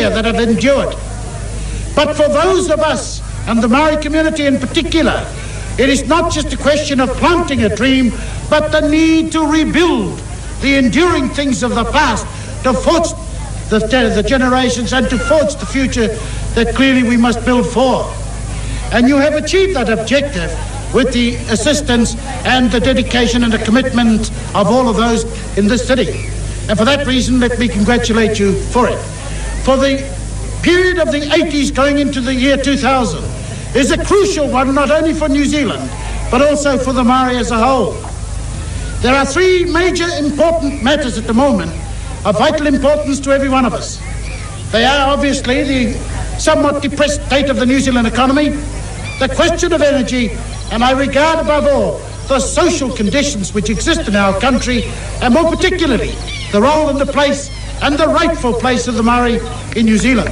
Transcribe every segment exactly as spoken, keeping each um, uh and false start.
here that have endured. But for those of us, and the Maori community in particular, it is not just a question of planting a dream, but the need to rebuild the enduring things of the past, to forge the, the generations and to forge the future that clearly we must build for. And you have achieved that objective with the assistance and the dedication and the commitment of all of those in this city. And for that reason, let me congratulate you for it. For the period of the eighties going into the year two thousand is a crucial one, not only for New Zealand, but also for the Maori as a whole. There are three major important matters at the moment of vital importance to every one of us. They are obviously the somewhat depressed state of the New Zealand economy, the question of energy, and I regard above all the social conditions which exist in our country, and more particularly the role and the place and the rightful place of the Maori in New Zealand.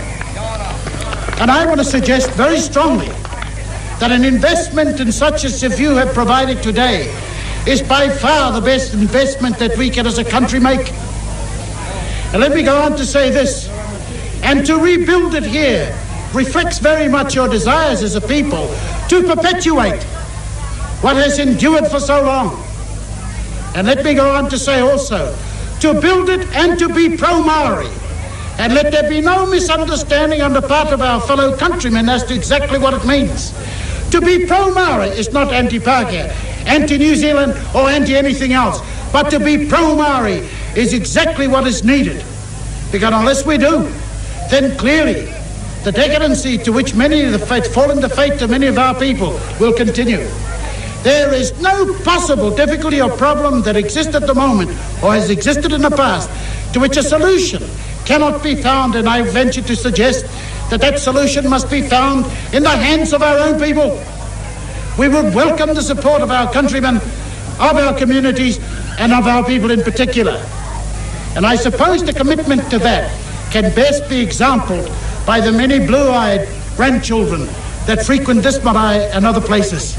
And I want to suggest very strongly that an investment in such as you have provided today is by far the best investment that we can as a country make. And let me go on to say this, and to rebuild it here reflects very much your desires as a people to perpetuate what has endured for so long. And let me go on to say also, to build it and to be pro-Maori. And let there be no misunderstanding on the part of our fellow countrymen as to exactly what it means. To be pro-Maori is not anti-Pākehā, anti-New Zealand or anti-anything else. But to be pro-Maori is exactly what is needed. Because unless we do, then clearly the decadency to which many of the fate, fall into fate to many of our people will continue. There is no possible difficulty or problem that exists at the moment or has existed in the past to which a solution cannot be found, and I venture to suggest that that solution must be found in the hands of our own people. We would welcome the support of our countrymen, of our communities, and of our people in particular. And I suppose the commitment to that can best be exampled by the many blue-eyed grandchildren that frequent this marae and other places.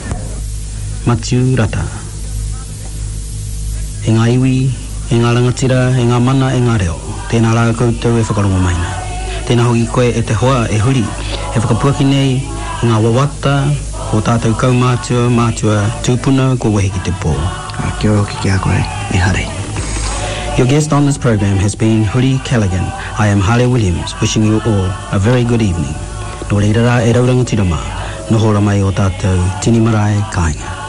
Matiu rata. E ngā iwi, e ngā rangatira, e ngā mana, e ngā reo. Tēnā rā koutou e whakarongo maina. Tēnā hoki koe e te hoa e huri. E whakapuaki nei i ngā wawata o tātou kaumātua, mātua, tūpuna, ko wehi ki te pō. Kia ora hoki ki a koe, e hare. Your guest on this program has been Huri Callaghan. I am Harley Williams, wishing you all a very good evening. Nō reira rā e raurangatira mā, nohora mai o tātou tini marae kāinga.